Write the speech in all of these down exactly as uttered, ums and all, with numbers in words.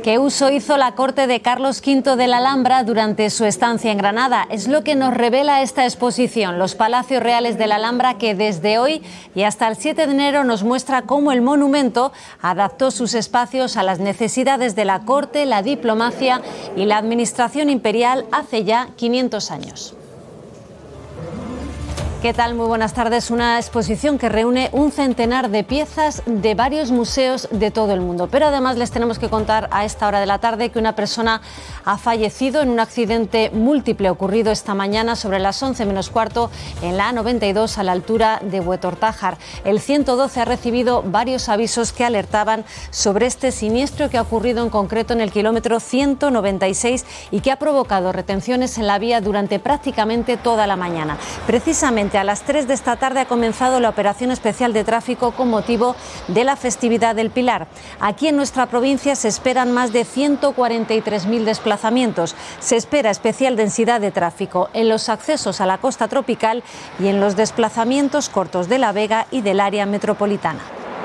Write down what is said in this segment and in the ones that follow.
¿Qué uso hizo la corte de Carlos quinto de la Alhambra durante su estancia en Granada? Es lo que nos revela esta exposición, Los Palacios Reales de la Alhambra, que desde hoy y hasta el siete de enero nos muestra cómo el monumento adaptó sus espacios a las necesidades de la corte, la diplomacia y la administración imperial hace ya quinientos años. ¿Qué tal? Muy buenas tardes. Una exposición que reúne un centenar de piezas de varios museos de todo el mundo. Pero además les tenemos que contar a esta hora de la tarde que una persona ha fallecido en un accidente múltiple ocurrido esta mañana sobre las once menos cuarto en la A noventa y dos a la altura de Huetortájar. El ciento doce ha recibido varios avisos que alertaban sobre este siniestro que ha ocurrido en concreto en el kilómetro ciento noventa y seis y que ha provocado retenciones en la vía durante prácticamente toda la mañana. Precisamente a las tres de esta tarde ha comenzado la operación especial de tráfico con motivo de la festividad del Pilar. Aquí en nuestra provincia se esperan más de ciento cuarenta y tres mil desplazamientos. Se espera especial densidad de tráfico en los accesos a la costa tropical y en los desplazamientos cortos de La Vega y del área metropolitana.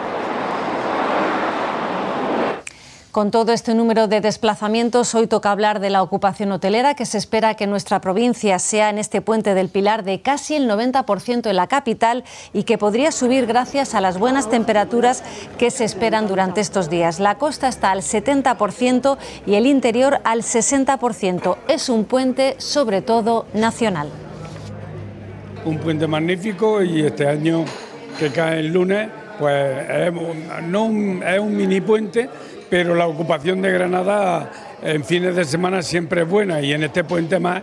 Con todo este número de desplazamientos, hoy toca hablar de la ocupación hotelera, que se espera que nuestra provincia sea en este puente del Pilar de casi el noventa por ciento en la capital y que podría subir gracias a las buenas temperaturas que se esperan durante estos días. La costa está al setenta por ciento y el interior al sesenta por ciento. Es un puente sobre todo nacional. Un puente magnífico y este año que cae el lunes, pues es, no un, es un mini puente, pero la ocupación de Granada en fines de semana siempre es buena y en este puente más.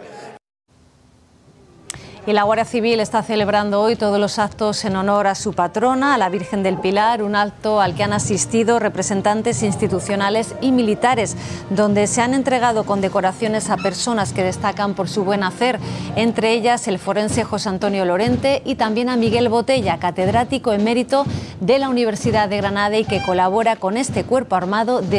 Y la Guardia Civil está celebrando hoy todos los actos en honor a su patrona, a la Virgen del Pilar, un acto al que han asistido representantes institucionales y militares, donde se han entregado condecoraciones a personas que destacan por su buen hacer, entre ellas el forense José Antonio Lorente y también a Miguel Botella, catedrático emérito de la Universidad de Granada y que colabora con este cuerpo armado de